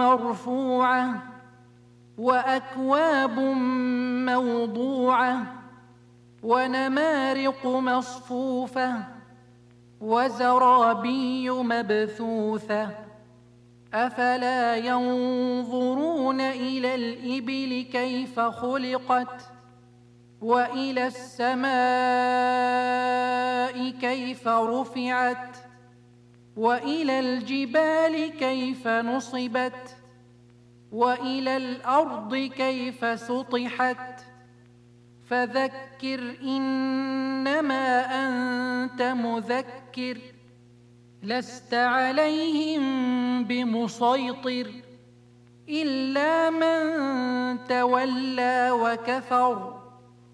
مرفوعة وأكواب موضوعة ونمارق مصفوفة وزرابي مبثوثة أفلا ينظرون إلى الإبل كيف خلقت وإلى السماء كيف رفعت وإلى الجبال كيف نصبت وإلى الأرض كيف سطحت فذكر إنما أنت مذكر لست عليهم بمسيطر إلا من تولى وكفر